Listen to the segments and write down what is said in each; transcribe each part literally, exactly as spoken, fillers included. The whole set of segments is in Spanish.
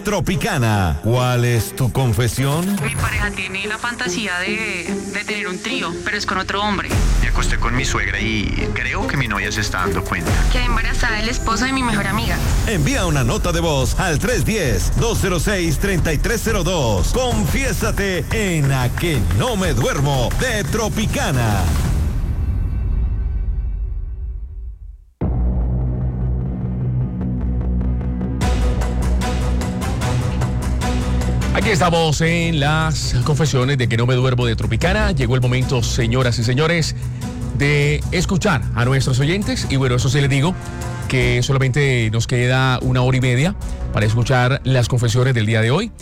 Tropicana. ¿Cuál es tu confesión? Mi pareja tiene la fantasía de, de tener un trío, pero es con otro hombre. Me acosté con mi suegra y creo que mi novia se está dando cuenta. Quedé embarazada del esposo de mi mejor amiga. Envía una nota de voz al tres uno cero, dos cero seis, tres tres cero dos. Confiésate en A Que No Me Duermo de Tropicana. Aquí estamos en las confesiones de Que No Me Duermo de Tropicana. Llegó el momento, señoras y señores, de escuchar a nuestros oyentes. Y bueno, eso sí les digo, que solamente nos queda una hora y media para escuchar las confesiones del día de hoy.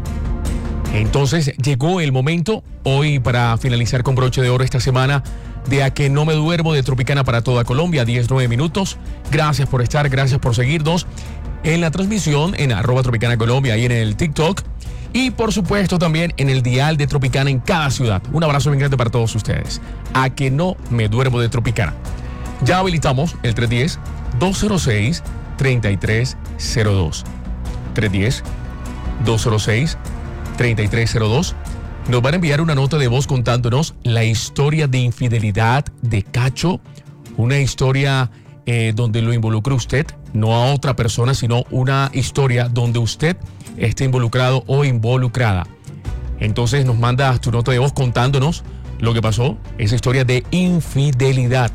Entonces llegó el momento hoy para finalizar con broche de oro esta semana de A Que No Me Duermo de Tropicana para toda Colombia, diez, nueve minutos. Gracias por estar, gracias por seguirnos en la transmisión en arroba Tropicana Colombia y en el TikTok. Y por supuesto también en el dial de Tropicana en cada ciudad. Un abrazo bien grande para todos ustedes. A Que No Me Duermo de Tropicana. Ya habilitamos el tres uno cero, dos cero seis, tres tres cero dos. tres uno cero, dos cero seis, tres tres cero dos. Nos van a enviar una nota de voz contándonos la historia de infidelidad de Cacho. Una historia eh, donde lo involucra usted, no a otra persona, sino una historia donde usted esté involucrado o involucrada. Entonces nos manda tu nota de voz contándonos lo que pasó, esa historia de infidelidad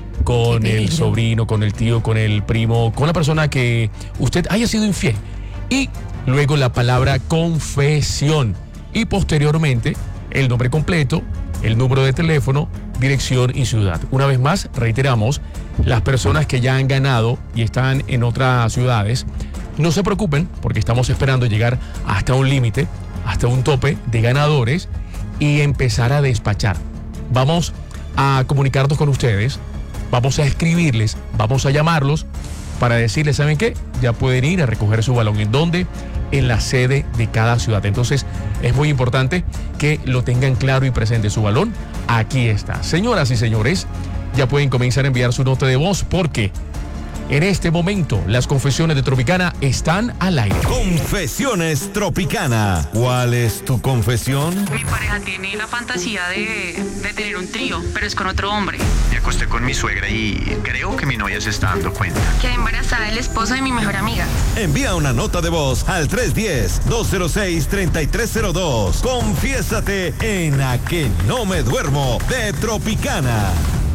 con el sobrino, con el tío, con el primo, con la persona que usted haya sido infiel. Y luego la palabra confesión. Y posteriormente el nombre completo, el número de teléfono, dirección y ciudad. Una vez más, reiteramos, las personas que ya han ganado y están en otras ciudades, no se preocupen porque estamos esperando llegar hasta un límite, hasta un tope de ganadores y empezar a despachar. Vamos a comunicarnos con ustedes, vamos a escribirles, vamos a llamarlos para decirles, ¿saben qué? Ya pueden ir a recoger su balón. ¿En dónde? En la sede de cada ciudad. Entonces es muy importante que lo tengan claro y presente. Su balón aquí está. Señoras y señores, ya pueden comenzar a enviar su nota de voz porque en este momento, las confesiones de Tropicana están al aire. Confesiones Tropicana. ¿Cuál es tu confesión? Mi pareja tiene la fantasía de, de tener un trío, pero es con otro hombre. Me acosté con mi suegra y creo que mi novia se está dando cuenta. Quedé embarazada del esposo de mi mejor amiga. Envía una nota de voz al tres uno cero, dos cero seis, tres tres cero dos. Confiésate en A Que No Me Duermo de Tropicana.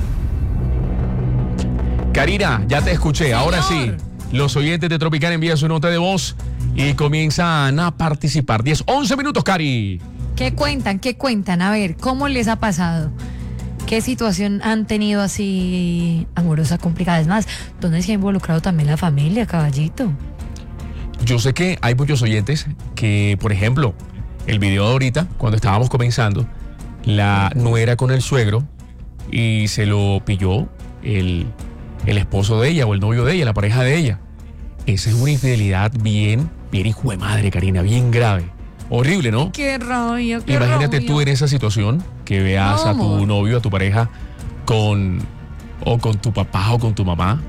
Karina, ya te escuché. Señor. Ahora sí, los oyentes de Tropicana envían su nota de voz y comienzan a participar. diez, once minutos, Cari. ¿Qué cuentan? ¿Qué cuentan? A ver, ¿cómo les ha pasado? ¿Qué situación han tenido así amorosa, complicada? Es más, ¿dónde se ha involucrado también la familia, caballito? Yo sé que hay muchos oyentes que, por ejemplo, el video de ahorita, cuando estábamos comenzando, la nuera con el suegro y se lo pilló el... el esposo de ella o el novio de ella, la pareja de ella. Esa es una infidelidad bien, bien hijo de madre, Karina, bien grave. Horrible, ¿no? Qué rabia, qué Imagínate rabia. Tú en esa situación, que veas no, a tu amor. novio, a tu pareja, con o con tu papá o con tu mamá.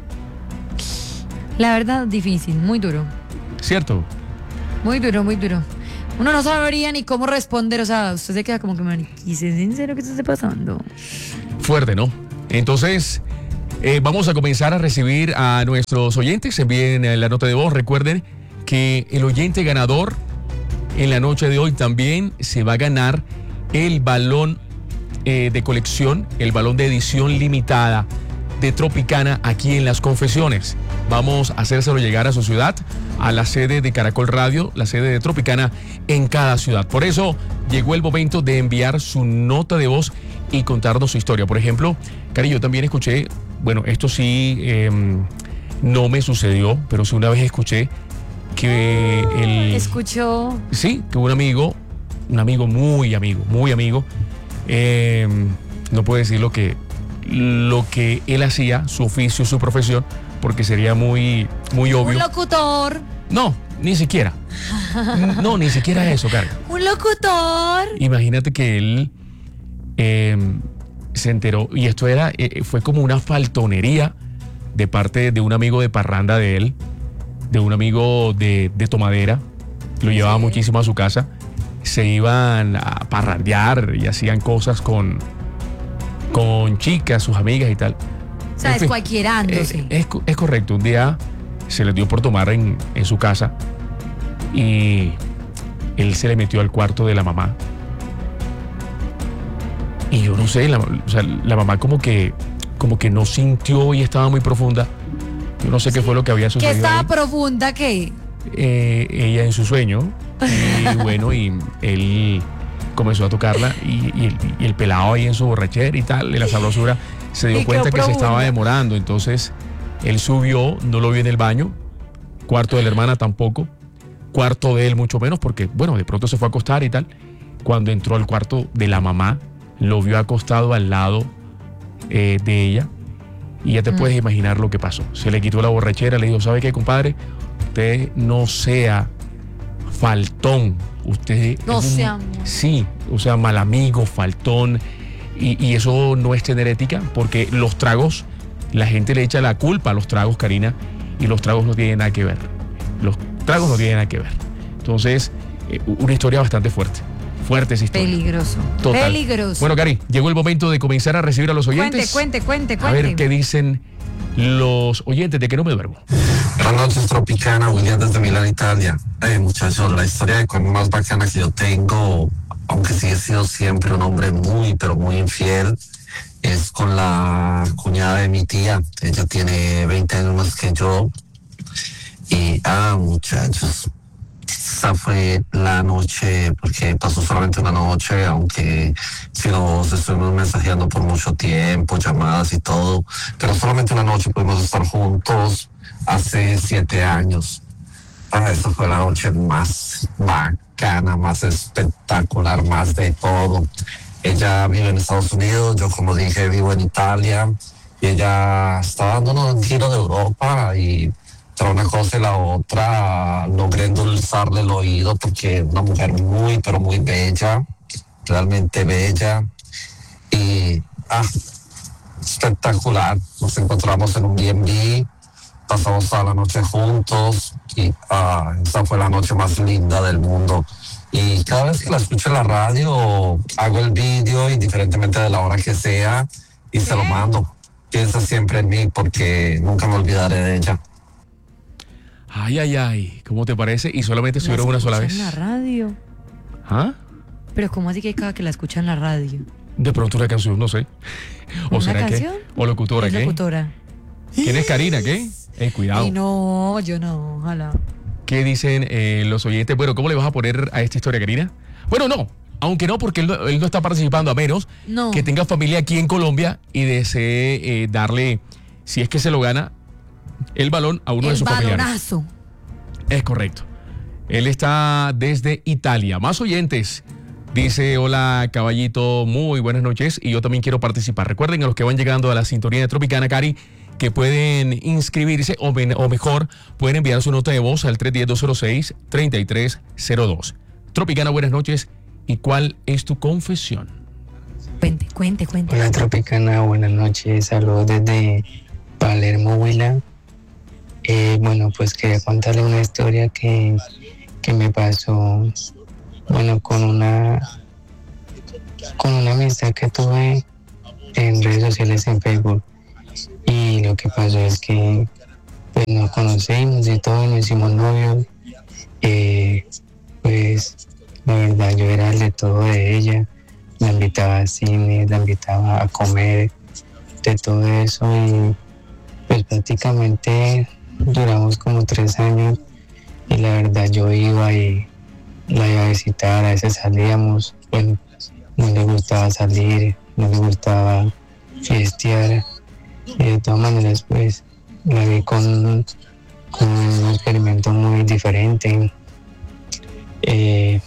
La verdad, difícil, muy duro. ¿Cierto? Muy duro, muy duro. Uno no sabría ni cómo responder, o sea, usted se queda como que, ¿es en serio que esto está pasando? Fuerte, ¿no? Entonces... Eh, vamos a comenzar a recibir a nuestros oyentes. Envíen la nota de voz. Recuerden que el oyente ganador en la noche de hoy también se va a ganar el balón eh, de colección, el balón de edición limitada de Tropicana aquí en Las Confesiones. Vamos a hacérselo llegar a su ciudad, a la sede de Caracol Radio, la sede de Tropicana en cada ciudad. Por eso llegó el momento de enviar su nota de voz y contarnos su historia. Por ejemplo, Cari, yo también escuché, bueno, esto sí eh, no me sucedió, pero sí una vez escuché que el... ¿Escuchó? Sí, que un amigo, un amigo muy amigo, muy amigo, eh, no puedo decir lo que, lo que él hacía, su oficio, su profesión, porque sería muy, muy obvio. Un locutor. No, ni siquiera. No, ni siquiera eso, Cari. Un locutor. Imagínate que él eh, se enteró, y esto era, eh, fue como una faltonería de parte de un amigo de parranda de él, de un amigo de, de tomadera, lo llevaba muchísimo a su casa, se iban a parrandear y hacían cosas con, con chicas, sus amigas y tal. O sea, En fin, descualquierándose. eh, es, es correcto, un día se le dio por tomar en, en su casa y él se le metió al cuarto de la mamá. Y yo no sé, la, o sea, la mamá como que, como que no sintió y estaba muy profunda. Yo no sé qué fue lo que había ¿Qué sucedido estaba ahí. profunda qué? Eh, ella en su sueño, y bueno, y él comenzó a tocarla y, y el, y el pelado ahí en su borrachera y tal, en la sabrosura, se dio Y cuenta quedó que se estaba profunda. demorando. Entonces él subió, no lo vio en el baño, cuarto de la hermana tampoco, cuarto de él mucho menos, porque bueno, de pronto se fue a acostar y tal. Cuando entró al cuarto de la mamá, lo vio acostado al lado eh, de ella, y ya te Mm. puedes imaginar lo que pasó. Se le quitó la borrachera, le dijo, ¿sabe qué, compadre? Usted no sea faltón, usted No es un- sea amor. sí, o sea, mal amigo, faltón, y, y eso no es tener ética, porque los tragos, la gente le echa la culpa a los tragos, Karina, y los tragos no tienen nada que ver. Los tragos no tienen nada que ver. Entonces, eh, una historia bastante fuerte. Fuerte esa historia. Peligroso. Total. Peligroso. Bueno, Cari, llegó el momento de comenzar a recibir a los oyentes. cuente, cuente, cuente, A ver cuente. qué dicen los oyentes de Que No Me Duermo. Buenas noches, Tropicana, William desde Milán, Italia. Eh, muchachos, la historia de cuerno más bacana que yo tengo, aunque sí he sido siempre un hombre muy, pero muy infiel, es con la cuñada de mi tía. Ella tiene veinte años más que yo. Y, ah, muchachos, esa fue la noche, porque pasó solamente una noche, aunque si nos estuvimos mensajeando por mucho tiempo, llamadas y todo, pero solamente una noche pudimos estar juntos hace siete años. Ah, esa fue la noche más bacana, más espectacular, más de todo. Ella vive en Estados Unidos, yo como dije vivo en Italia, y ella está dándonos un giro de Europa, y entre una cosa y la otra logré endulzarle el oído porque es una mujer muy, pero muy bella, realmente bella. Y ah, espectacular. Nos encontramos en un B and B, pasamos toda la noche juntos y ah, esa fue la noche más linda del mundo. Y cada vez que la escucho en la radio, hago el vídeo, indiferentemente de la hora que sea, y se lo mando. Piensa siempre en mí porque nunca me olvidaré de ella. Ay, ay, ay, ¿cómo te parece? Y solamente La estuvieron una sola escucha vez. en la radio. ¿Ah? Pero ¿cómo así que cada que la escucha en la radio? De pronto una canción, no sé. ¿O ¿Una será canción? que? ¿O locutora, Es qué? locutora. ¿Quién es Karina, qué? Eh, cuidado. Y no, yo no, ojalá. ¿Qué dicen eh, los oyentes? Bueno, ¿cómo le vas a poner a esta historia, Karina? Bueno, no. Aunque no, porque él no, él no está participando, a menos No. que tenga familia aquí en Colombia y desee eh, darle, si es que se lo gana, el balón a uno de El sus familiares. balonazo. Es correcto. Él está desde Italia. Más oyentes. Dice, hola caballito, muy buenas noches y yo también quiero participar. Recuerden a los que van llegando a la sintonía de Tropicana, Cari, que pueden inscribirse o, men- o mejor, pueden enviar su nota de voz al tres uno cero, dos cero seis, tres tres cero dos. Tropicana, buenas noches. ¿Y cuál es tu confesión? Cuente, cuente, cuente. Hola Tropicana, buenas noches, saludos desde Palermo, Huila. Eh, bueno, pues quería contarle una historia que, que me pasó, bueno, con una, con una amistad que tuve en redes sociales, en Facebook. Y lo que pasó es que pues, nos conocimos y todo, nos hicimos novios. Eh, pues la verdad yo era el de todo de ella. La invitaba al cine, la invitaba a comer, de todo eso, y pues prácticamente duramos como tres años y la verdad yo iba y la iba a visitar, a veces salíamos, bueno, no le gustaba salir, no le gustaba fiestear, y de todas maneras pues la vi con, con un experimento muy diferente. Eh,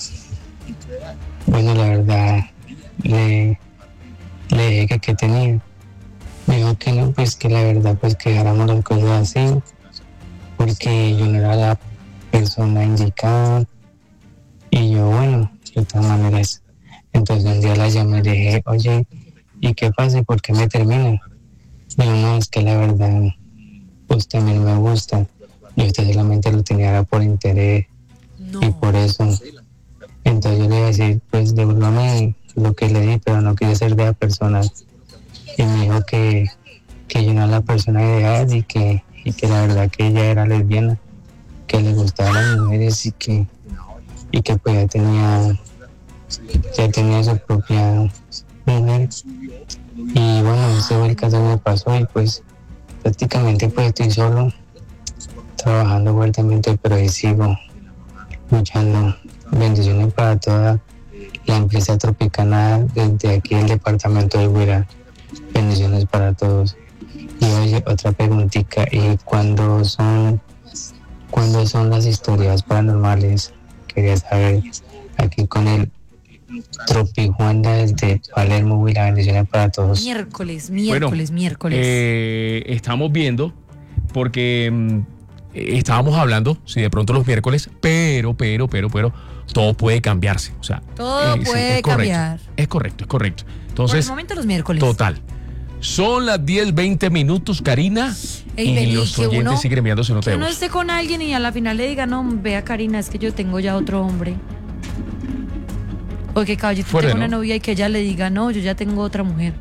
bueno, la verdad le, le dije que qué tenía. Me dijo que no, pues que la verdad pues que dejáramos las cosas así, porque yo no era la persona indicada. Y yo, bueno, de todas maneras, entonces un día la llamé y le dije, oye, ¿y qué pasa? ¿Y por qué me terminan? Digo, no, es que la verdad, pues también me gusta. Y usted solamente lo tenía por interés. y por eso. Entonces yo le iba a decir, pues devuélvame lo que le di, pero no quiere ser de la persona. Y me dijo que, que yo no era la persona ideal y que, y que la verdad que ella era lesbiana, que le gustaban las mujeres y que, y que pues ya tenía, ya tenía su propia mujer. Y bueno, ese fue el caso que me pasó y pues prácticamente pues estoy solo, trabajando fuertemente, pero ahí sigo luchando. Bendiciones para toda la empresa Tropicana desde aquí el departamento de Huila. Bendiciones para todos. Y oye, otra preguntita, ¿y cuándo son, cuándo son las historias paranormales? Quería saber, aquí con el Tropijuanda desde Palermo, Huila. Bendiciones para todos. Miércoles, miércoles, bueno, miércoles. Eh, estamos viendo, porque mm, estábamos hablando, si de pronto los miércoles, pero, pero, pero, pero, todo puede cambiarse. O sea, todo eh, sí, puede es correcto, cambiar. Es correcto, es correcto. Entonces, por el momento los miércoles. Total. Son las diez veinte minutos, Karina. Ey, y vení, los que oyentes uno- siguen enviando su nota Que de uno voz. esté con alguien y a la final le diga, no, vea Karina, es que yo tengo ya otro hombre. O que caballito Fuerte, tengo una ¿no? novia y que ella le diga, no, yo ya tengo otra mujer.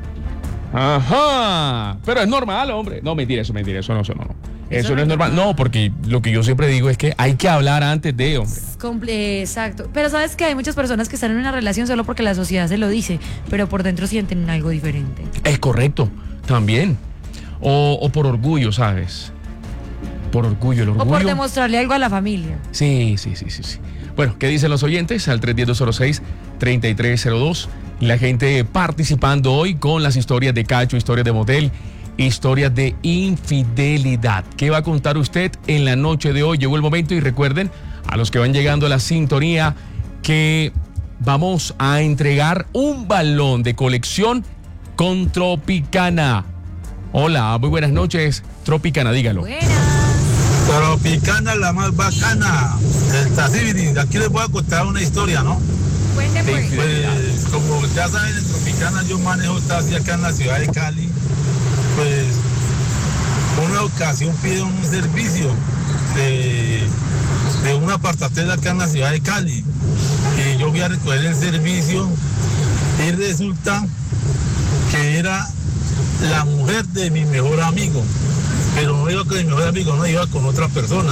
Ajá. Pero es normal, hombre. No, mentira, eso, mentira, eso no, eso no. no. Eso, Eso no no es es normal. normal. No, porque lo que yo siempre digo es que hay que hablar antes de, hombre. Es comple- Exacto. Pero sabes que hay muchas personas que están en una relación solo porque la sociedad se lo dice, pero por dentro sienten algo diferente. Es correcto, también. O, o por orgullo, ¿sabes? Por orgullo, el O orgullo. por demostrarle algo a la familia. Sí, sí, sí, sí, sí. Bueno, ¿qué dicen los oyentes? Al tres uno cero, dos cero seis, tres tres cero dos. La gente participando hoy con las historias de cacho, historias de motel, historias de infidelidad. ¿Qué va a contar usted en la noche de hoy? Llegó el momento y recuerden a los que van llegando a la sintonía que vamos a entregar un balón de colección con Tropicana. Hola, muy buenas noches. Tropicana, dígalo. Buenas. Tropicana, la más bacana. El Tacibiri, aquí les voy a contar una historia, ¿no? Cuente De pues. infidelidad. Pues, como ya saben, en Tropicana yo manejo taxi acá en la ciudad de Cali. Pues, una ocasión pido un servicio de, de un apartatel acá en la ciudad de Cali. Y yo fui a recoger el servicio y resulta que era la mujer de mi mejor amigo. Pero no iba con mi mejor amigo, no iba con otra persona.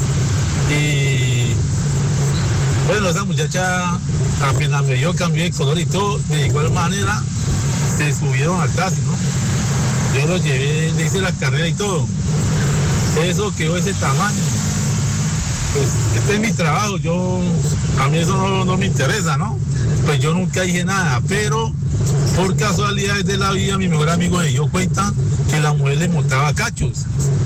Y bueno, esa muchacha apenas me dio, cambió de color y todo, de igual manera se subieron al taxi, ¿no? Yo lo llevé, le hice la carrera y todo. Eso quedó ese tamaño. Pues este es mi trabajo, yo, a mí eso no, no me interesa, ¿no? Pues yo nunca dije nada, pero por casualidades de la vida mi mejor amigo me dio cuenta que la mujer le montaba cachos.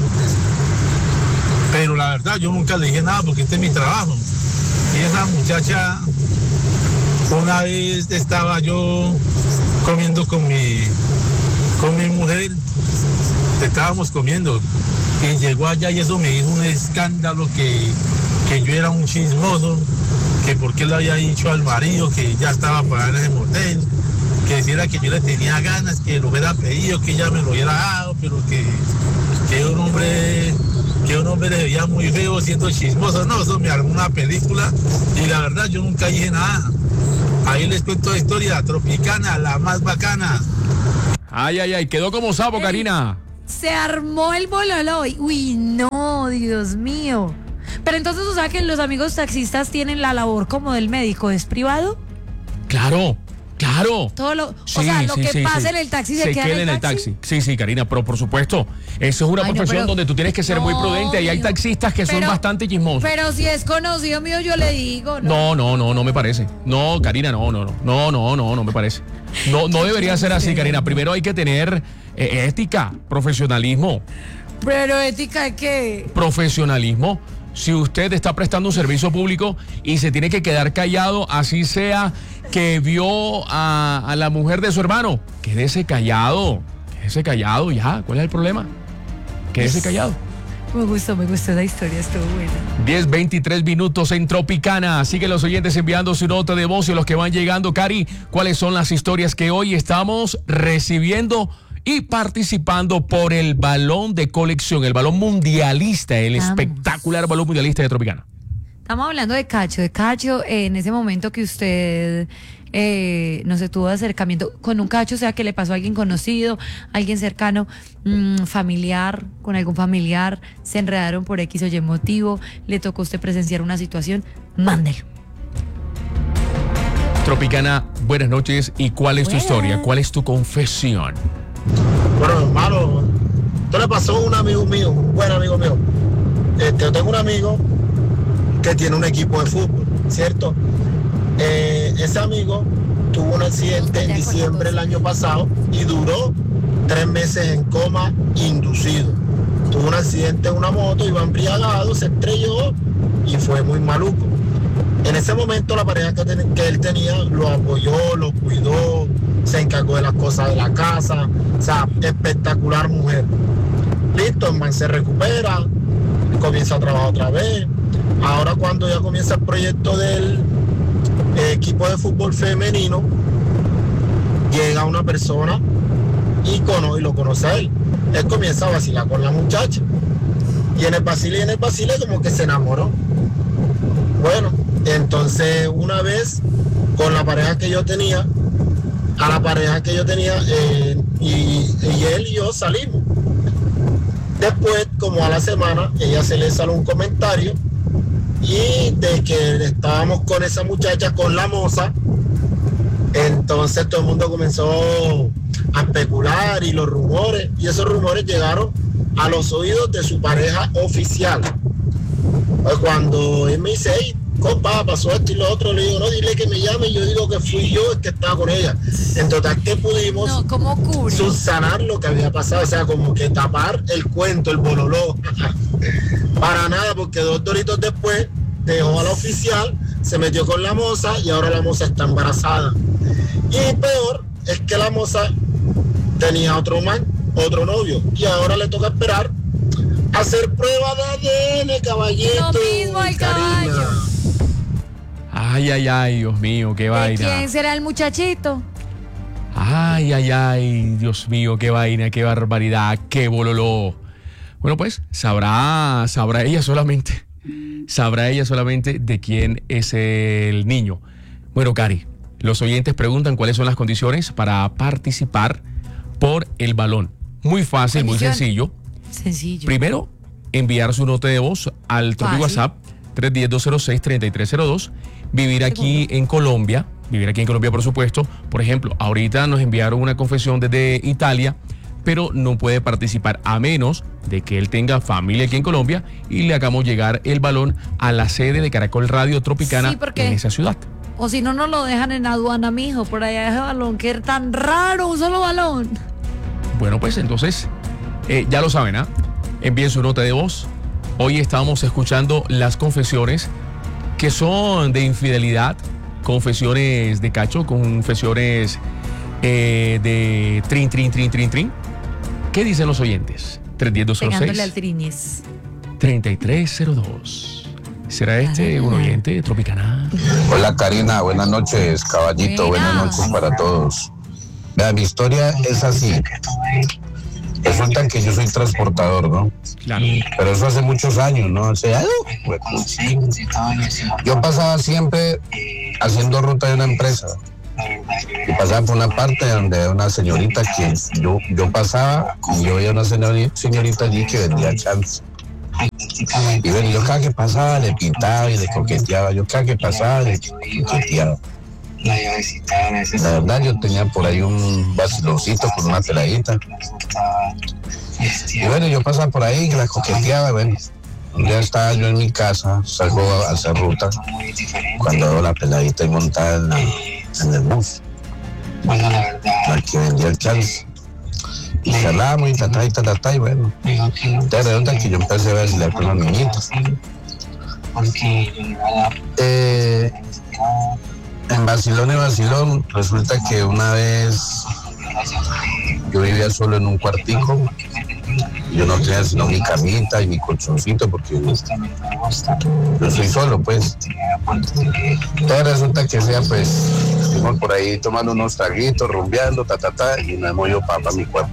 Pero la verdad yo nunca le dije nada porque este es mi trabajo. Y esa muchacha, una vez estaba yo comiendo con mi, con mi mujer, estábamos comiendo, y llegó allá y eso me hizo un escándalo que, que yo era un chismoso, que porque le había dicho al marido que ya estaba para en ese motel, que decía que yo le tenía ganas, que lo hubiera pedido, que ella me lo hubiera dado, pero que, que un hombre... que un hombre le veía muy feo siendo chismoso. No, eso me armó una película y la verdad yo nunca dije nada. Ahí les cuento la historia, Tropicana, la más bacana. Ay, ay, ay, quedó como sapo, Karina. Se armó el bololo. Uy, no, Dios mío. Pero entonces, o sea que los amigos taxistas tienen la labor como del médico, ¿es privado? Claro, claro. Todo lo, Sí, o sea, lo sí, que sí, pasa sí. en el taxi se, queda en el taxi. Sí, sí, Karina, pero por supuesto, eso es una Ay, no, profesión pero- donde tú tienes que ser muy no, prudente y hay obvio. taxistas que son Pero- bastante chismosos. Pero si es conocido mío, yo le digo, ¿no? No, no, no, no me parece. No, Karina, no, no, no, no, no, no, no me parece. No, no debería ser así, Karina. Primero hay que tener eh, ética, profesionalismo, Pero ética de qué. profesionalismo. Si usted está prestando un servicio público y se tiene que quedar callado, así sea que vio a, a la mujer de su hermano, quédese callado, quédese callado ya. ¿Cuál es el problema? Quédese callado. Me gustó, me gustó esa historia, estuvo buena. diez veintitrés minutos en Tropicana. Sigue los oyentes enviando su nota de voz y los que van llegando. Cari, ¿cuáles son las historias que hoy estamos recibiendo y participando por el balón de colección, el balón mundialista, el Vamos. espectacular balón mundialista de Tropicana? Estamos hablando de Cacho, de Cacho, eh, en ese momento que usted, eh, no sé, tuvo acercamiento con un Cacho, o sea, que le pasó a alguien conocido, alguien cercano, mmm, familiar, con algún familiar, se enredaron por X o Y motivo, le tocó a usted presenciar una situación, mándelo. Tropicana, buenas noches. ¿Y cuál es tu Buenas. historia? ¿Cuál es tu confesión? Bueno, hermano, esto le pasó a un amigo mío, un buen amigo mío. Este, yo tengo un amigo que tiene un equipo de fútbol, ¿cierto? Eh, ese amigo tuvo un accidente en diciembre del año pasado y duró tres meses en coma inducido. Tuvo un accidente en una moto, iba embriagado, se estrelló y fue muy maluco. En ese momento la pareja que, ten, que él tenía lo apoyó, lo cuidó, se encargó de las cosas de la casa, o sea, espectacular mujer. Listo, el man se recupera, comienza a trabajar otra vez. Ahora cuando ya comienza el proyecto del eh, equipo de fútbol femenino, llega una persona y, cono, y lo conoce a él. Él comienza a vacilar con la muchacha. Y en el vacile y en el vacile como que se enamoró. Bueno, entonces una vez con la pareja que yo tenía, a la pareja que yo tenía, eh, y, y él y yo salimos. Después, como a la semana, ella se le salió un comentario y de que estábamos con esa muchacha, con la moza, entonces todo el mundo comenzó a especular y los rumores, y esos rumores llegaron a los oídos de su pareja oficial. Cuando él me dice, hey, compa, pasó esto y lo otro, le digo, no, dile que me llame, y yo digo que fui yo el que estaba con ella. En total que pudimos no, ¿cómo cubre? subsanar lo que había pasado, o sea, como que tapar el cuento, el bololó. Para nada, porque dos doritos después dejó a la oficial, se metió con la moza y ahora la moza está embarazada. Y peor es que la moza tenía otro man, otro novio, y ahora le toca esperar hacer prueba de A D N, caballito. Lo mismo el caballo. Ay, ay, ay, Dios mío, qué ¿De vaina. quién será el muchachito? Ay, ay, ay, Dios mío, qué vaina, qué barbaridad, qué bololó. Bueno, pues sabrá, sabrá ella solamente, sabrá ella solamente de quién es el niño. Bueno, Cari, los oyentes preguntan cuáles son las condiciones para participar por el balón. Muy fácil, muy sencillo. Sencillo. Primero, enviar su nota de voz al Tropi WhatsApp tres uno cero, dos cero seis, tres tres cero dos. Vivir aquí en Colombia, vivir aquí en Colombia, por supuesto. Por ejemplo, ahorita nos enviaron una confesión desde Italia, pero no puede participar a menos de que él tenga familia aquí en Colombia y le hagamos llegar el balón a la sede de Caracol Radio Tropicana Sí, porque- en esa ciudad. O si no, no lo dejan en aduana, mijo, por allá ese balón, que es tan raro, un solo balón. Bueno, pues entonces, eh, ya lo saben, ¿ah? Envíen su nota de voz. Hoy estamos escuchando las confesiones que son de infidelidad, confesiones de cacho, confesiones eh, de trin, trin, trin, trin, trin. ¿Qué dicen los oyentes? tres uno cero, dos cero Pegándole al seis, trinis. tres tres cero dos. ¿Será este un oyente de Tropicana? Hola Karina, buenas noches, caballito, buenas noches para todos. Vean, mi historia es así. Resulta que yo soy transportador, ¿no? Claro. Pero eso hace muchos años, ¿no? O sea, yo pasaba siempre haciendo ruta de una empresa. Y pasaba por una parte donde había una señorita que yo, yo pasaba y yo veía una señorita, señorita allí que vendía chance. Y bueno, yo cada que pasaba le pintaba y le coqueteaba. Yo cada que pasaba le coqueteaba. La verdad, yo tenía por ahí un vaciloncito con una peladita. Y bueno, yo pasaba por ahí que la coqueteaba. Bueno, un día estaba yo en mi casa, salgo a hacer ruta, cuando veo la peladita y montada en, la, en el bus, la que vendía el chance. Y charlamos y tatá y tatá y bueno. Te resulta que yo empecé a vacilar con las niñitas. Eh, en vacilón y vacilón, resulta que una vez yo vivía solo en un cuartico. Yo no tenía sino mi camita y mi colchoncito porque yo soy solo, pues. Entonces resulta que sea, pues, estuvimos por ahí tomando unos traguitos, rumbeando, ta, ta, ta, y no hemos ido para mi cuarto.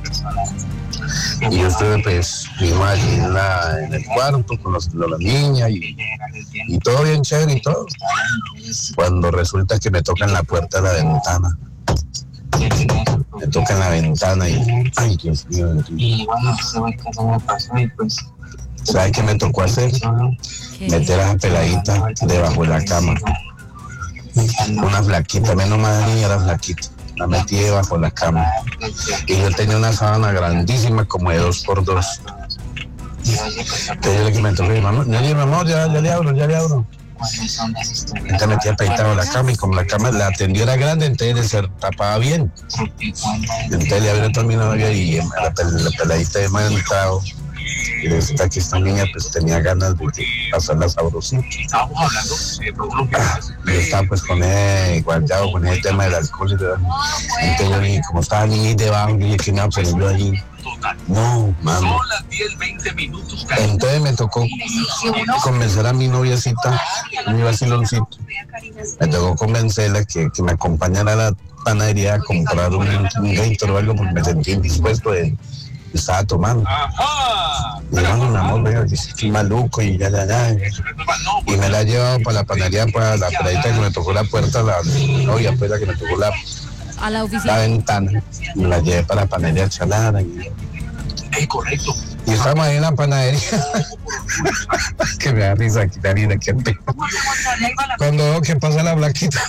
Y yo estuve, pues, mismo allí en, la, en el cuarto con los, la niña y y todo bien chévere y todo. Cuando resulta que me tocan la puerta de la ventana. Me tocan la ventana y, ay, Dios mío. Y bueno, eso me pasó y pues... ¿Sabes qué me tocó hacer? Meter a esa peladita debajo de la cama. Una flaquita, menos mal la niña era flaquita. La metí debajo de la cama. Y yo tenía una sábana grandísima, como de dos por dos. Entonces yo le comenté, mi mamá, ya, mi amor, ya, ya le abro, ya le abro. Entonces metí a peladita debajo de la cama y como la cama la atendió era grande, entonces se tapaba bien. Entonces le abrió toda mi novia y la, la peladita de más entrado. Y resulta que esta niña pues tenía ganas de pasarla sabrosita. Estábamos hablando de productos. Yo estaba pues con él guardado con el tema del alcohol y todo. Entonces yo dije, como estaba la niña debajo, dije, ¿qué me va a poner yo allí? No, mano. Entonces me tocó convencer a mi noviecita, mi vaciloncito. Me tocó convencerla que, que me acompañara a la panadería a comprar un, un Gator o algo porque me sentí indispuesto de... Estaba tomando. Y hermano, mi amor, venga, que estoy maluco y ya, ya, ya. Y me la he llevado para la panadería, para la peladita que me tocó la puerta, la novia, pues la que me tocó la, a la oficina. La ventana. Me la llevé para la panadería Chalana. Y... Es correcto. Y estamos ahí en la panadería. Que me da risa aquí, Karina, qué pena. Cuando veo que pasa la blanquita.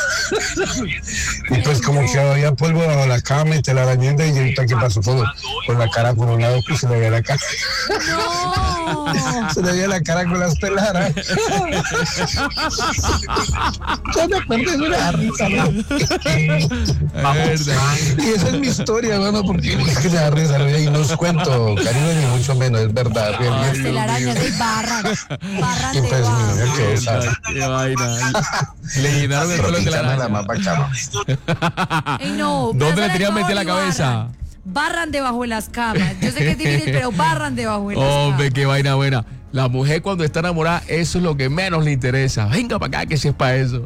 Y pues como que había polvo bajo la cama y te la arañenda y ahorita que pasó todo con la cara por un lado, pues se le veía la cara. No. Se le veía la cara con las peladas. Ya me perdí de una risa, ¿no? Y esa es mi historia, bueno, porque es que me da risa, ¿no? Y no os cuento, Karina, ni mucho menos, es verdad. Las telarañas de barra. Barra y pues mi novia que es esa. Qué vaina. Le llenaron el pelo de la la más bacana. Ey, no, ¿dónde le tenían meter la cabeza? Barran. barran debajo de las camas. Yo sé que es difícil, pero barran debajo de las camas. Hombre, qué vaina buena. La mujer cuando está enamorada, eso es lo que menos le interesa. Venga para acá que si es para eso.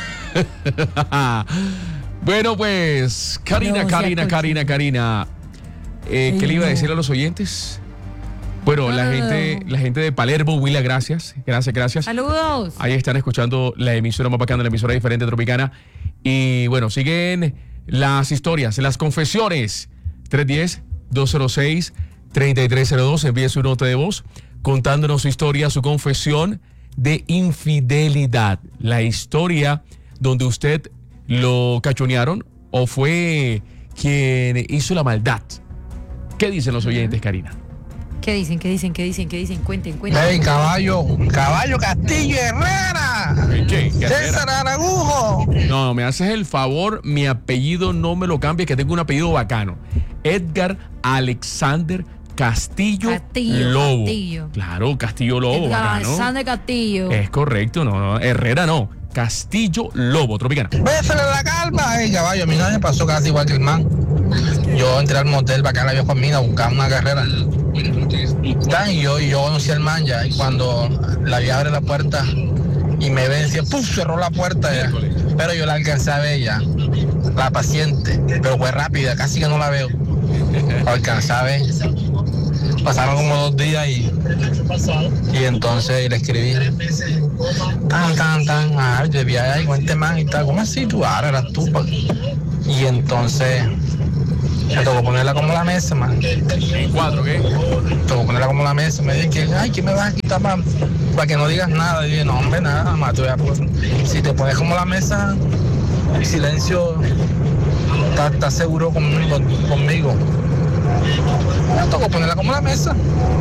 Bueno, pues, Karina, no, Karina, o sea, Karina, Karina. Eh, ¿Qué le iba a decir a los oyentes? Bueno, no, la gente la gente de Palermo, Willa, gracias. Gracias, gracias. Saludos. Ahí están escuchando la emisora más bacana, la emisora diferente tropicana. Y bueno, siguen las historias, las confesiones. tres uno cero, dos cero seis, tres tres cero dos. Envíe su nota de voz contándonos su historia, su confesión de infidelidad. La historia donde usted lo cachonearon o fue quien hizo la maldad. ¿Qué dicen los oyentes, Karina? ¿Qué dicen? ¿Qué dicen? ¿Qué dicen? ¿Qué dicen? Cuenten, cuenten. Hey, caballo, caballo Castillo Herrera. ¿Qué? ¿Qué César Aragujo. No, me haces el favor, mi apellido no me lo cambies, que tengo un apellido bacano. Edgar Alexander Castillo, Castillo Lobo. Castillo. Claro, Castillo Lobo. Edgar bacano. Alexander Castillo. Es correcto, no, no, Herrera no. Castillo Lobo, tropicana. Bésale la calma. Hey, caballo, a mí no me pasó casi igual que el man. Yo entré al motel bacana, viejo amigo, a buscar una carrera. Y yo, y yo conocí al man ya, y cuando la vi abre la puerta y me ve, decía, ¡puf! Cerró la puerta ya. Pero yo la alcancé a ver ya, la paciente, pero fue rápida, casi que no la veo. La alcancé a ver. Pasaron como dos días y, y entonces le escribí, tan, tan, tan, ah, yo vi ahí con este man y tal, ¿cómo así tú? Ahora eras tú. Pa? Y entonces me tocó ponerla como la mesa, man. ¿Cuatro qué? Me tocó ponerla como la mesa, me dije, ay, ¿qué me vas a quitar para pa que no digas nada? Y dije, no, hombre, nada, más, pues, si te pones como la mesa, en silencio, estás seguro conmigo, conmigo. Me tocó ponerla como la mesa.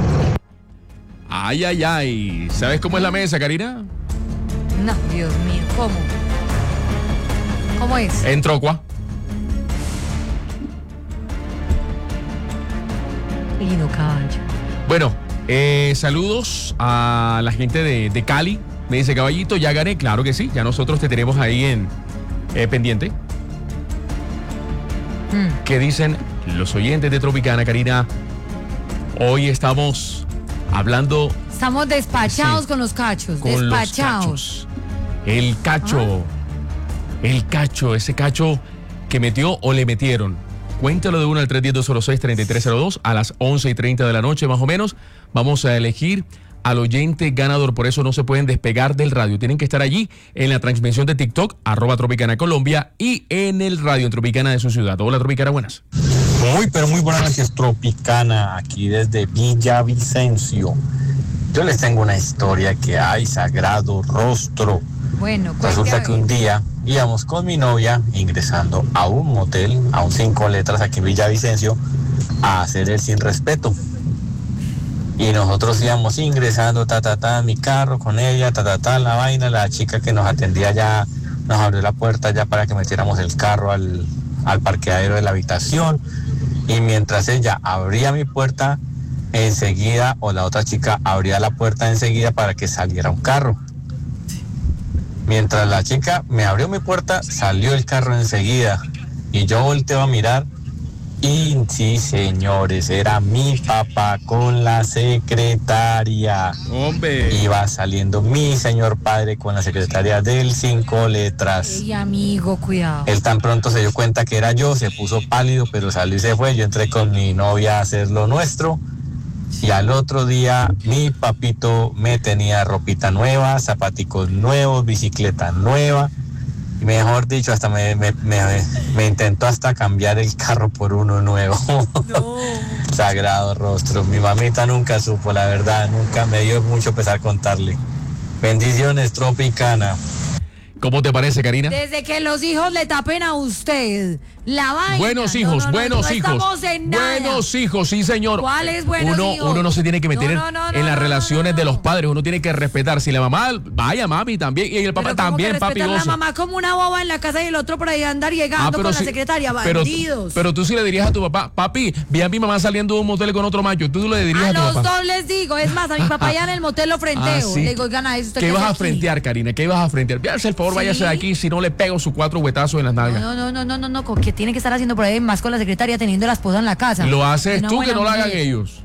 Ay, ay, ay. ¿Sabes cómo es la mesa, Karina? No, Dios mío, ¿cómo? ¿Cómo es? En Trocua. Y no, caballo. Bueno, eh, saludos a la gente de, de Cali. Me dice, caballito, ya gané. Claro que sí, ya nosotros te tenemos ahí en eh, pendiente. Mm. ¿Qué dicen los oyentes de Tropicana, Karina? Hoy estamos hablando... Estamos despachados sí, con los cachos, con despachados. Los cachos. El cacho, ah. el cacho, ese cacho que metió o le metieron. Cuéntalo de uno al tres uno cero, dos cero seis, tres tres cero dos a las once y treinta de la noche más o menos. Vamos a elegir al oyente ganador. Por eso no se pueden despegar del radio. Tienen que estar allí en la transmisión de TikTok, arroba Tropicana Colombia, y en el radio en Tropicana de su ciudad. Hola, Tropicana, buenas. Muy, pero muy buenas noches, Tropicana, aquí desde Villavicencio. Yo les tengo una historia que hay, sagrado rostro. Bueno, resulta que un día íbamos con mi novia ingresando a un motel, a un cinco letras aquí en Villavicencio, a hacer el sin respeto. Y nosotros íbamos ingresando, ta, ta, ta, en mi carro con ella, ta, ta, ta, la vaina. La chica que nos atendía ya nos abrió la puerta ya para que metiéramos el carro al, al parqueadero de la habitación. Y mientras ella abría mi puerta, enseguida, o la otra chica abría la puerta enseguida para que saliera un carro. Mientras la chica me abrió mi puerta, salió el carro enseguida. Y yo volteo a mirar. Y sí, señores, era mi papá con la secretaria. Hombre. Iba saliendo mi señor padre con la secretaria del cinco letras. Ey, amigo, cuidado. Él tan pronto se dio cuenta que era yo, se puso pálido, pero salió y se fue. Yo entré con mi novia a hacer lo nuestro. Y al otro día, mi papito me tenía ropita nueva, zapaticos nuevos, bicicleta nueva. Mejor dicho, hasta me, me, me, me intentó hasta cambiar el carro por uno nuevo. No. Sagrado rostro. Mi mamita nunca supo, la verdad. Nunca me dio mucho pesar contarle. Bendiciones, Tropicana. ¿Cómo te parece, Karina? Desde que los hijos le tapen a usted la vaina. Buenos hijos, no, no, buenos no, no hijos. estamos en nada. Buenos hijos, sí, señor. ¿Cuáles buenos uno, hijos? Uno no se tiene que meter No, no, no, en no, las no, relaciones no, no. de los padres. Uno tiene que respetar. Si la mamá, vaya mami también. Y el papá Pero ¿cómo también, que papi respetar gozo. la mamá como una boba en la casa y el otro por ahí andar llegando con sí, la secretaria. pero, Bandidos. pero tú sí le dirías a tu papá, papi, vi a mi mamá saliendo de un motel con otro macho. Tú le dirías a, A tu los papá. dos les digo. Es más, a mi papá ya en el motel lo frenteo. Ah, sí. Le digo, gana eso. ¿usted ¿Qué qué vas hace a aquí? frentear, Karina? ¿Qué ibas a frentear? Véase el favor, Sí. váyase de aquí, si no le pego sus cuatro huetazos en las nalgas. No, no, no, no, no, no, que tiene que estar haciendo por ahí más con la secretaria teniendo la esposa en la casa. Lo haces Una tú, que buena no lo hagan mujer. ellos.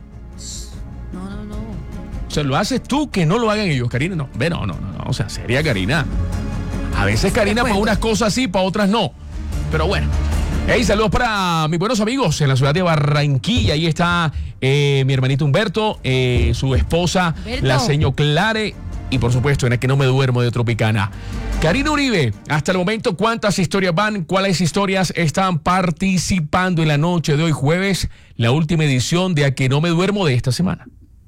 No, no, no. O sea, lo haces tú, que no lo hagan ellos, Karina. No, ve, no, no, no, no. O sea, sería Karina. A veces Karina para unas cosas sí, para otras no. Pero bueno. Hey, saludos para mis buenos amigos en la ciudad de Barranquilla. Ahí está eh, mi hermanito Humberto, eh, su esposa, Humberto. la señor Clare, y por supuesto, en el que no me duermo de Tropicana. Karina Uribe, hasta el momento, ¿cuántas historias van? ¿Cuáles historias están participando en la noche de hoy jueves? La última edición de A que no me duermo de esta semana.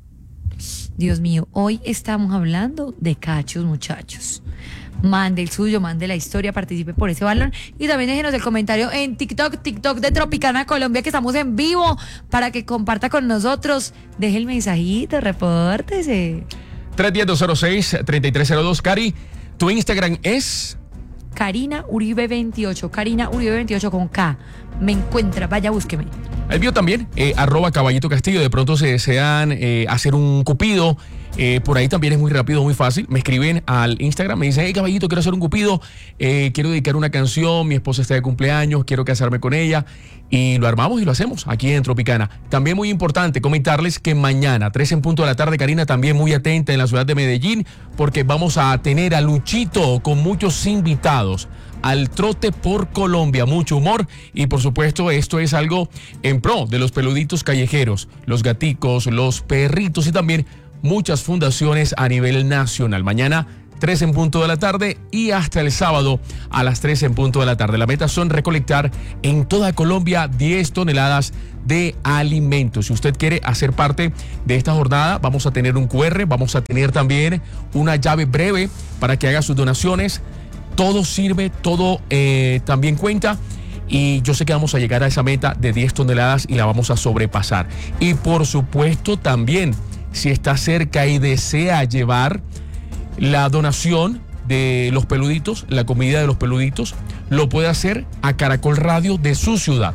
Dios mío, hoy estamos hablando de cachos, muchachos. Mande el suyo, mande la historia, participe por ese balón y también déjenos el comentario en TikTok, TikTok de Tropicana Colombia, que estamos en vivo, para que comparta con nosotros. Deje el mensajito, repórtese. tres diez, dos cero seis, tres tres cero dos. Cari, tu Instagram es... Karina Uribe veintiocho, Karina Uribe veintiocho con K. Me encuentra, vaya, búsqueme. El mío también, eh, arroba Caballito Castillo. De pronto se desean eh, hacer un cupido. Eh, por ahí también es muy rápido, muy fácil. Me escriben al Instagram, me dicen, hey Caballito, quiero hacer un cupido, eh, quiero dedicar una canción, mi esposa está de cumpleaños, quiero casarme con ella. Y lo armamos y lo hacemos aquí en Tropicana. También muy importante comentarles que mañana, tres en punto de la tarde, Karina, también muy atenta en la ciudad de Medellín, porque vamos a tener a Luchito con muchos invitados al trote por Colombia, mucho humor y por supuesto esto es algo en pro de los peluditos callejeros, los gaticos, los perritos y también muchas fundaciones a nivel nacional. Mañana tres en punto de la tarde y hasta el sábado a las tres en punto de la tarde. La meta son recolectar en toda Colombia diez toneladas de alimentos. Si usted quiere hacer parte de esta jornada, vamos a tener un cu erre, vamos a tener también una llave breve para que haga sus donaciones. Todo sirve, todo eh, también cuenta y yo sé que vamos a llegar a esa meta de diez toneladas y la vamos a sobrepasar. Y por supuesto también, si está cerca y desea llevar la donación de los peluditos, la comida de los peluditos, lo puede hacer a Caracol Radio de su ciudad.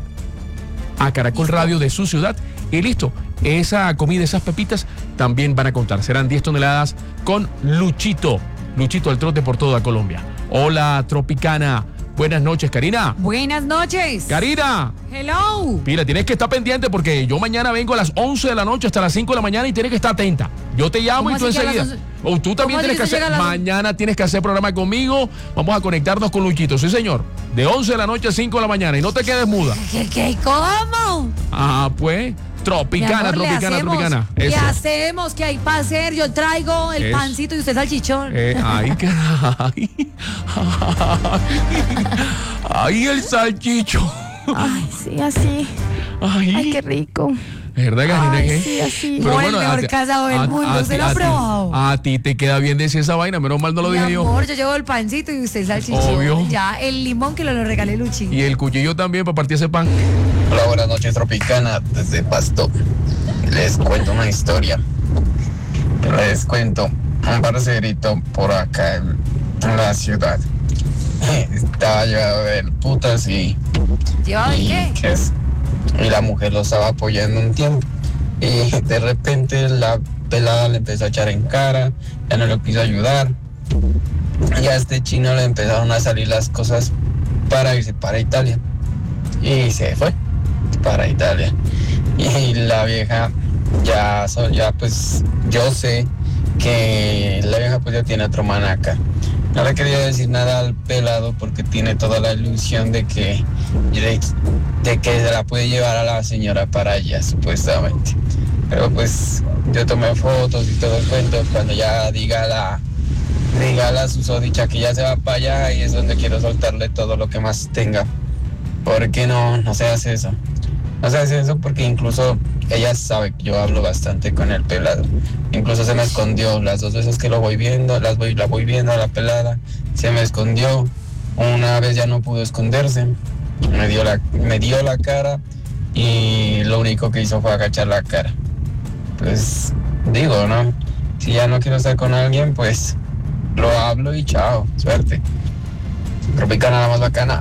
A Caracol Radio de su ciudad y listo. Esa comida, esas pepitas también van a contar. Serán diez toneladas con Luchito. Luchito al trote por toda Colombia. Hola, Tropicana. Buenas noches, Karina. Buenas noches. Karina. Hello. Mira, tienes que estar pendiente porque yo mañana vengo a las once de la noche hasta las cinco de la mañana y tienes que estar atenta. Yo te llamo y tú enseguida. O tú también tienes que hacer. Mañana tienes que hacer programa conmigo. Vamos a conectarnos con Luchito. Sí, señor. De once de la noche a cinco de la mañana y no te quedes muda. ¿Qué, qué, cómo? Ah, pues. Tropicana, amor, le Tropicana, hacemos, Tropicana. ¿Qué Eso. hacemos? ¿Qué hay para hacer? Yo traigo el Eso. pancito y usted salchichón. Eh, ay, caray. Ay, el salchicho. Ay, sí, así. Ay, Ay, qué rico. ¿Verdad, Karina? Ay, ¿Qué? sí, así. Amor, el a mejor ti- casado del a- mundo, a ¿usted ti- lo ha a ti- probado? A ti te queda bien decir esa vaina, menos mal no lo Mi dije yo. amor, yo llevo el pancito y usted el salchichón. Obvio. Ya, el limón que lo, lo regalé Luchi. Y el cuchillo también para partir ese pan. Hola, buenas noches, Tropicana, desde Pasto. Les cuento una historia. Les cuento un parcerito por acá en, en la ciudad. Estaba llevado de putas y, ¿Llevado de y, qué? que es- y la mujer lo estaba apoyando un tiempo. Y de repente la pelada le empezó a echar en cara, ya no le quiso ayudar. Y a este chino le empezaron a salir las cosas para irse para Italia. Y se fue para Italia. Y la vieja ya, so- ya pues yo sé que la vieja pues ya tiene otro man acá. No le quería decir nada al pelado porque tiene toda la ilusión de que de, de que se la puede llevar a la señora para allá supuestamente. Pero pues yo tomé fotos y todo el cuento. Cuando ya diga la diga la susodicha que ya se va para allá, y es donde quiero soltarle todo lo que más tenga. Porque no, no se hace eso. No se hace eso porque incluso ella sabe que yo hablo bastante con el pelado. Incluso se me escondió las dos veces que lo voy viendo, las voy, la voy viendo a la pelada, se me escondió. Una vez ya no pudo esconderse, me dio la, me dio la cara y lo único que hizo fue agachar la cara. Pues digo, ¿no? Si ya no quiero estar con alguien, pues lo hablo y chao, suerte. Tropicana, la más bacana.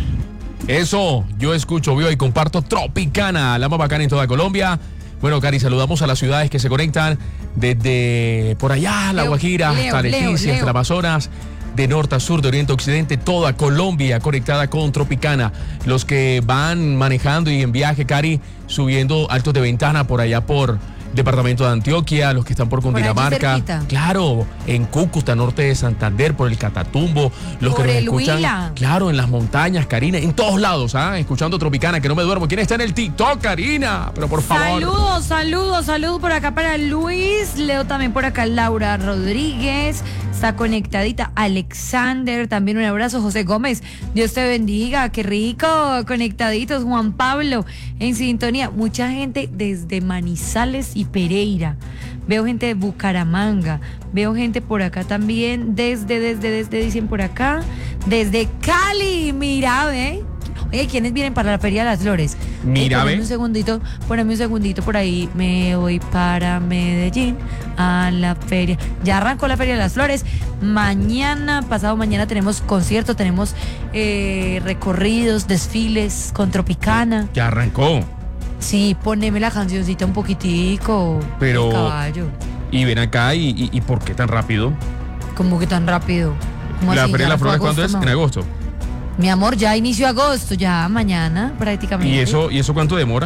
Eso, yo escucho, veo y comparto Tropicana, la más bacana en toda Colombia. Bueno, Cari, saludamos a las ciudades que se conectan desde por allá, La Leo, Guajira, Leo, hasta Leo, Leticia, Leo. hasta las Amazonas, de norte a sur, de oriente a occidente, toda Colombia conectada con Tropicana. Los que van manejando y en viaje, Cari, subiendo altos de ventana por allá por departamento de Antioquia, los que están por Por allí Cundinamarca, cerquita. claro, en Cúcuta, norte de Santander, por el Catatumbo, los Por que nos el escuchan, Huila. claro, en las montañas, Karina, en todos lados, ¿ah? Escuchando Tropicana, que no me duermo. ¿Quién está en el TikTok, Karina? Pero por favor. Saludos, saludos, saludos por acá para Luis. Leo también por acá Laura Rodríguez. Está conectadita Alexander. También un abrazo, José Gómez. Dios te bendiga. Qué rico. Conectaditos. Juan Pablo en sintonía. Mucha gente desde Manizales y Pereira. Veo gente de Bucaramanga. Veo gente por acá también. Desde, desde, desde, dicen por acá. Desde Cali. Mira, ve. Oye, ¿quiénes vienen para la Feria de las Flores? Mira, Eh, poneme ve. un segundito, poneme un segundito por ahí. Me voy para Medellín a la feria. Ya arrancó la Feria de las Flores. Mañana, pasado mañana tenemos concierto, tenemos eh, recorridos, desfiles con Tropicana. Ya arrancó. Sí, poneme la cancioncita un poquitico. Pero- el caballo. Y ven acá, y, y, y ¿por qué tan rápido? ¿Cómo que tan rápido? ¿Cómo La así? Feria de ¿Ya las fue Flores, ¿cuándo es? agosto, En no? agosto. Mi amor, ya inició agosto, ya mañana prácticamente. ¿Y eso, ¿Y eso cuánto demora?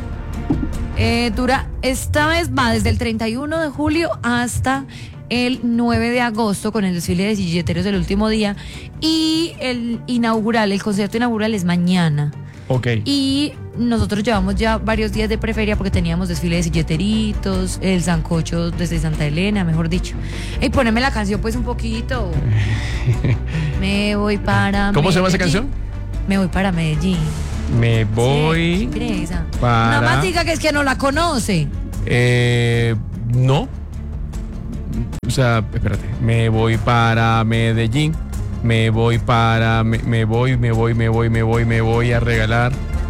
Eh, dura, esta vez va desde el treinta y uno de julio hasta el nueve de agosto con el desfile de silleteros del último día, y el inaugural, el concierto inaugural es mañana. Ok. Y nosotros llevamos ya varios días de preferia porque teníamos desfile de silleteritos, el sancocho desde Santa Elena, mejor dicho. Y poneme la canción pues un poquito. Me voy para ¿Cómo se llama esa Medellín. canción? Me voy para Medellín. Me voy Sí, mire esa. para... Nada más diga que es que no la conoce. Eh, no. O sea, espérate. Me voy para Medellín. Me voy para... Me, me voy, me voy, me voy, me voy, me voy a regalar.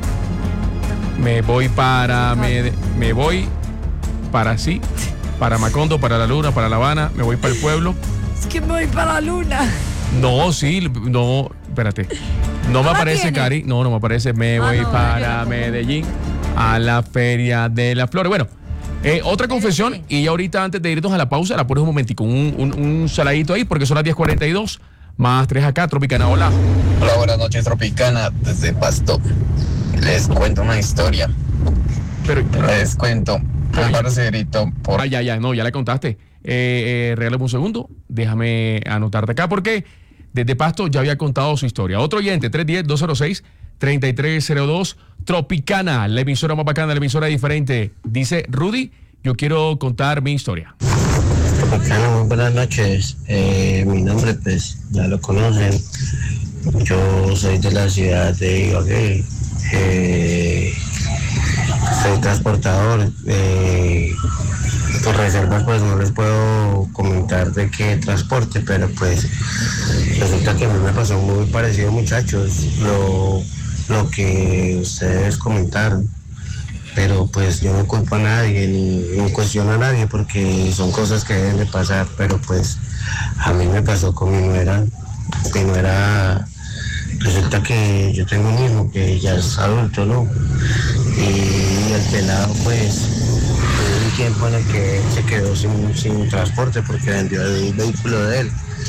Me voy para... Me, me voy para sí. Para Macondo, para La Luna, para La Habana. Me voy para el pueblo. Es que me voy para la luna. No, sí, no, espérate. No me ¿No la aparece, tiene? Cari. No, no me aparece. Me Ah, voy no, yo para la pongo. Medellín a la Feria de las Flores. Bueno, eh, otra confesión. Y ahorita, antes de irnos a la pausa, la pones un momentico, un, un, un saladito ahí, porque son las diez cuarenta y dos. Más tres acá, Tropicana. Hola. Hola, buenas noches, Tropicana, desde Pasto. Les cuento una historia. Pero, Les cuento un parcerito por... Ah, ya, ya, no, ya le contaste. Eh, eh, regálame un segundo. Déjame anotarte acá, porque desde Pasto ya había contado su historia. Otro oyente, tres uno cero, dos cero seis, tres tres cero dos, Tropicana, la emisora más bacana, la emisora diferente. Dice Rudy, yo quiero contar mi historia. Tropicana, muy buenas noches. Eh, mi nombre, pues, ya lo conocen. Yo soy de la ciudad de Ibagué. Eh, soy transportador. Eh, por reservas, pues, no les puedo comentar de qué transporte, pero, pues, resulta que a mí me pasó muy parecido, muchachos, lo, lo que ustedes comentaron. Pero pues yo no culpo a nadie, ni, ni cuestiono a nadie, porque son cosas que deben de pasar. Pero pues a mí me pasó con mi nuera. Mi nuera, resulta que yo tengo un hijo que ya es adulto, ¿no? Y el pelado, pues, tuvo un tiempo en el que se quedó sin, sin transporte porque vendió el vehículo de él.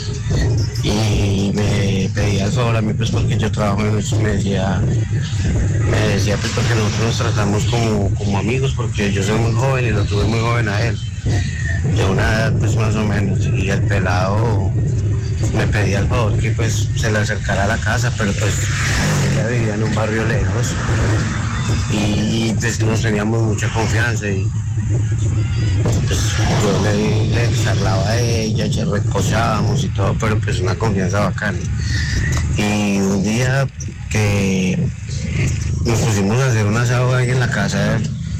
Y me pedía el favor a mí, pues, porque yo trabajo en eso, me decía, me decía, pues, porque nosotros nos tratamos como, como amigos, porque yo soy muy joven y lo tuve muy joven a él, de una edad, pues, más o menos, y el pelado me pedía el favor que, pues, se le acercara a la casa, pero, pues, ella vivía en un barrio lejos, y, pues, nos teníamos mucha confianza, y pues yo le, le charlaba a ella, ya recosábamos y todo, pero pues una confianza bacana. Y un día que nos pusimos a hacer un asado ahí en la casa,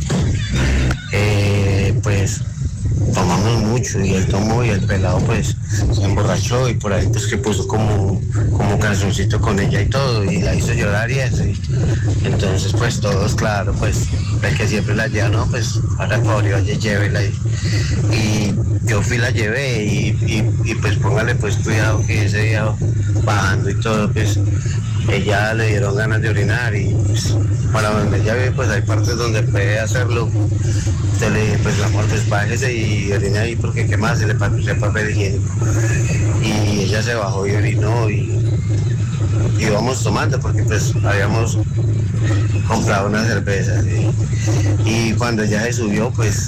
eh, pues tomamos mucho y él tomó y el pelado pues se emborrachó y por ahí pues que puso como, como canzoncito con ella y todo y la hizo llorar y eso. Y entonces pues todos, claro, pues el que siempre la lleva, no, pues para el favor, oye, llévela. Y, y yo fui, la llevé y, y, y pues póngale pues cuidado que ese día bajando y todo, pues ella le dieron ganas de orinar y pues, para donde ella vive pues hay partes donde puede hacerlo. Yo le dije, pues amor, pues bájese y orine ahí porque qué más, se le pasó el papel higiénico. Y ella se bajó y orinó y íbamos tomando porque pues habíamos comprado una cerveza. Y, y cuando ella se subió, pues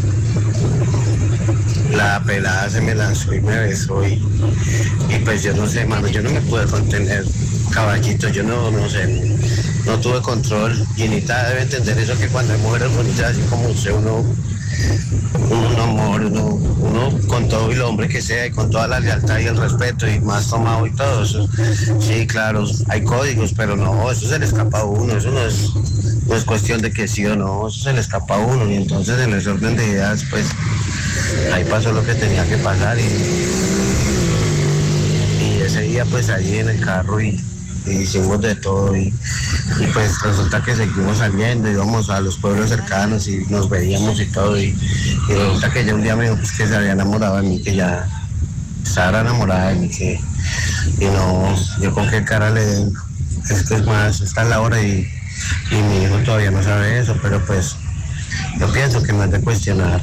la pelada se me lanzó y me besó y, y pues yo no sé, mano, yo no me pude contener, caballito, yo no, no sé, no, no tuve control. Y Anita debe entender eso, que cuando hay mujeres bonitas así como usted, uno, uno, un amor, uno, uno con todo el hombre que sea y con toda la lealtad y el respeto y más tomado y todo eso. Sí, claro, hay códigos, pero no, eso se le escapa a uno, eso no es, no es cuestión de que sí o no, eso se le escapa a uno. Y entonces en ese orden de ideas, pues ahí pasó lo que tenía que pasar y, y ese día pues ahí en el carro y, y hicimos de todo y, y pues resulta que seguimos saliendo, íbamos a los pueblos cercanos y nos veíamos y todo y, y resulta que ella un día me dijo pues, que se había enamorado de mí, que ya estaba enamorada de mí, que y no, yo con qué cara le, es que es más, está la hora y, y mi hijo todavía no sabe eso, pero pues yo pienso que no es de cuestionar.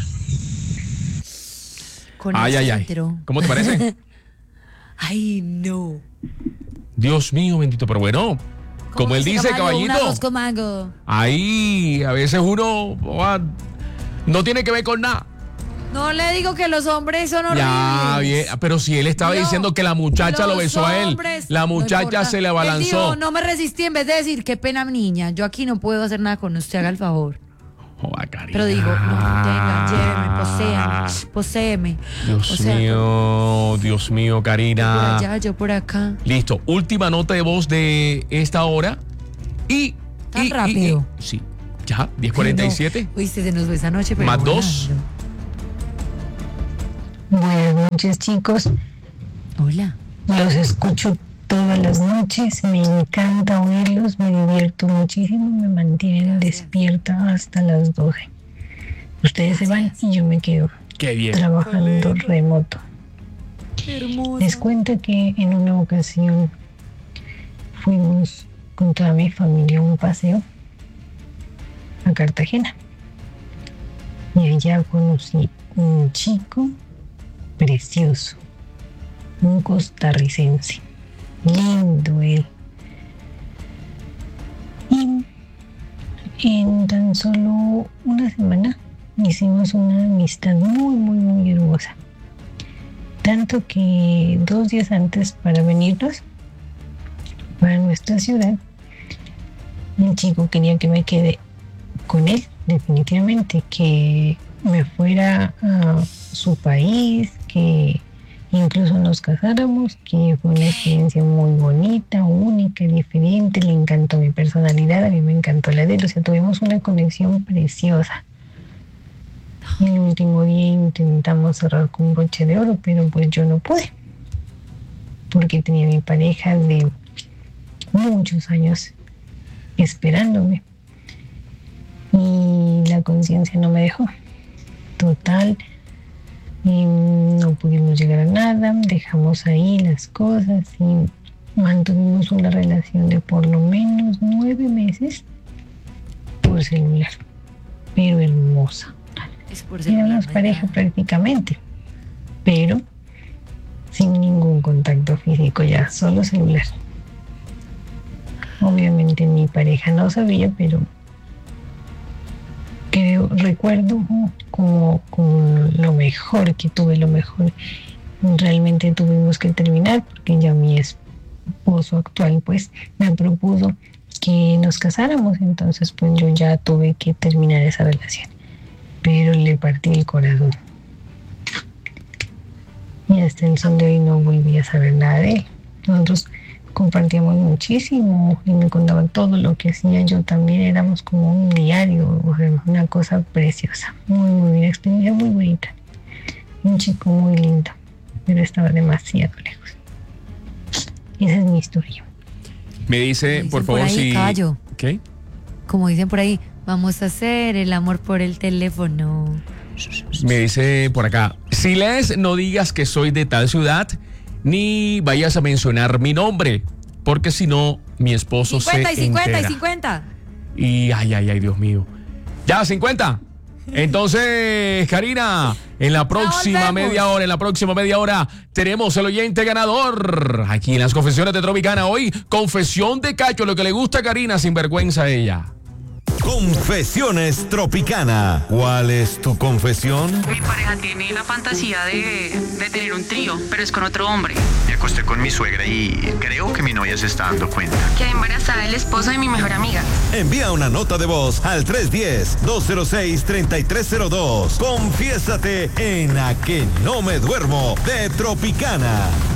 Con ay, ay, ay. centro. ¿Cómo te parece? Ay, no. Dios mío, bendito, pero bueno, como él dice, caballito, Un arroz con mango. ahí a veces uno oh, no tiene que ver con nada. No le digo que los hombres son horribles. Ya, bien, pero si él estaba No, diciendo que la muchacha lo besó a él, hombres, la muchacha no se le Él abalanzó. dijo, no me resistí, en vez de decir, qué pena, niña, yo aquí no puedo hacer nada con usted, haga el favor. Joder, Karina. Pero digo, no, tenga, lléveme, poséame, poséame. Dios O sea, mío, Dios mío, por Karina. allá, yo por acá. Listo, última nota de voz de esta hora. Y. Tan y- rápido. y- y- sí, ya, diez cuarenta y siete. No, Uy, se nos fue esa noche, pero Más dos. Buenas noches, chicos. Hola. Los escucho todas las noches, me encanta oírlos, me divierto muchísimo, me mantienen despierta hasta las doce. Ustedes se van y yo me quedo Qué bien. trabajando remoto. Les cuento que en una ocasión fuimos con toda mi familia a un paseo a Cartagena y allá conocí un chico precioso, un costarricense, lindo él. Y en tan solo una semana hicimos una amistad muy, muy, muy hermosa. Tanto que dos días antes para venirnos para nuestra ciudad, el chico quería que me quede con él, definitivamente, que me fuera a su país, que incluso nos casáramos, que fue una experiencia muy bonita, única, diferente, le encantó mi personalidad, a mí me encantó la de él, o sea, tuvimos una conexión preciosa. Y el último día intentamos cerrar con un broche de oro, pero pues yo no pude, porque tenía mi pareja de muchos años esperándome y la conciencia no me dejó. Total, y no pudimos llegar a nada, dejamos ahí las cosas y mantuvimos una relación de por lo menos nueve meses por celular, pero hermosa. Es por celular, éramos pareja prácticamente, pero sin ningún contacto físico, ya solo celular. Obviamente mi pareja no sabía, pero creo, recuerdo como, como lo mejor que tuve, lo mejor. Realmente tuvimos que terminar porque ya mi esposo actual pues me propuso que nos casáramos, entonces pues yo ya tuve que terminar esa relación, pero le partí el corazón y hasta el sol de hoy no volví a saber nada de él. Nosotros compartíamos muchísimo y me contaba todo lo que hacía, yo también, éramos como un diario, o sea, una cosa preciosa, muy muy una experiencia muy bonita, un chico muy lindo, pero estaba demasiado lejos. Esa es mi historia. Me dice, por favor, por ahí, si... caballo. ¿Qué? Como dicen por ahí, vamos a hacer el amor por el teléfono. Me dice por acá, si lees, no digas que soy de tal ciudad, ni vayas a mencionar mi nombre, porque si no, mi esposo cincuenta se y cincuenta entera. y cincuenta. Y ay, ay, ay, Dios mío. Ya, cincuenta. Entonces, Karina, en la próxima volvemos. media hora, en la próxima media hora, tenemos el oyente ganador. Aquí en las confesiones de Tropicana hoy, confesión de Cacho, lo que le gusta a Karina, sin vergüenza a ella. Confesiones Tropicana. ¿Cuál es tu confesión? Mi pareja tiene la fantasía de, de tener un trío, pero es con otro hombre. Me acosté con mi suegra y creo que mi novia se está dando cuenta. Quedé embarazada del esposo de mi mejor amiga. Envía una nota de voz al tres uno cero, dos cero seis, tres tres cero dos. Confiésate en A Que No Me Duermo de Tropicana.